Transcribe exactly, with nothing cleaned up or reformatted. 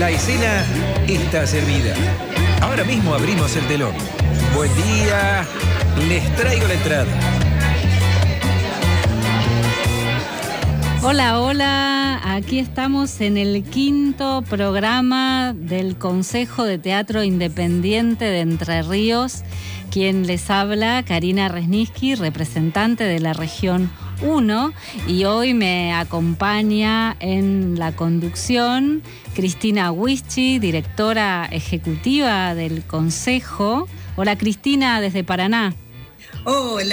La escena está servida. Ahora mismo abrimos el telón. Buen día, les traigo la entrada. Hola, hola, aquí estamos en el quinto programa del Consejo de Teatro Independiente de Entre Ríos. Quien les habla, Karina Resniski, representante de la región uno, y hoy me acompaña en la conducción Cristina Wischi, directora ejecutiva del Consejo. Hola Cristina, desde Paraná. Hola